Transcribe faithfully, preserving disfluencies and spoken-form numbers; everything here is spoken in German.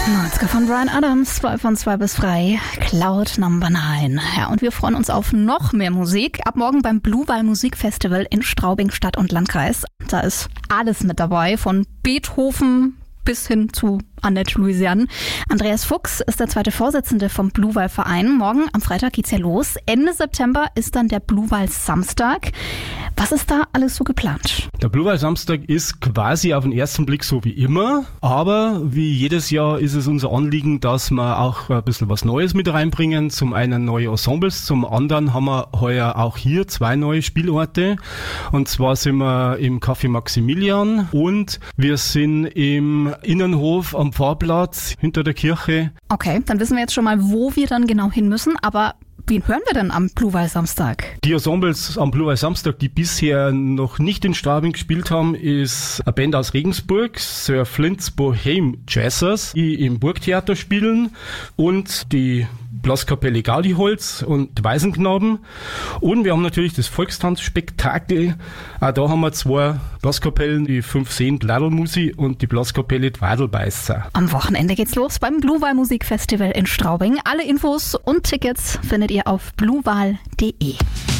neunziger von Bryan Adams, zwei von zwei bis frei, Cloud Number neun. Ja, und wir freuen uns auf noch mehr Musik. Ab morgen beim Bluewal Musikfestival in Straubing, Stadt und Landkreis. Da ist alles mit dabei, von Beethoven bis hin zu Annette Louisiane. Andreas Fuchs ist der zweite Vorsitzende vom Bluewal Verein. Morgen am Freitag geht's ja los. Ende September ist dann der Bluewal Samstag. Was ist da alles so geplant? Der Bluewal Samstag ist quasi auf den ersten Blick so wie immer, aber wie jedes Jahr ist es unser Anliegen, dass wir auch ein bisschen was Neues mit reinbringen. Zum einen neue Ensembles, zum anderen haben wir heuer auch hier zwei neue Spielorte. Und zwar sind wir im Café Maximilian und wir sind im Innenhof am Pfarrplatz hinter der Kirche. Okay, dann wissen wir jetzt schon mal, wo wir dann genau hin müssen, aber wen hören wir denn am Bluewal Samstag? Die Ensembles am Bluewal Samstag, die bisher noch nicht in Straubing gespielt haben, ist eine Band aus Regensburg, Sir Flint's Bohème Jazzers, die im Burgtheater spielen, und die Blaskapelle Gaudiholz und Waisenknaben. Und wir haben natürlich das Volkstanzspektakel. Auch da haben wir zwei Blaskapellen, die fünf Seen Ladlmusi und die Blaskapelle Dwadelbeißer. Am Wochenende geht's los beim Bluewal Musikfestival in Straubing. Alle Infos und Tickets findet ihr auf bluewal punkt de.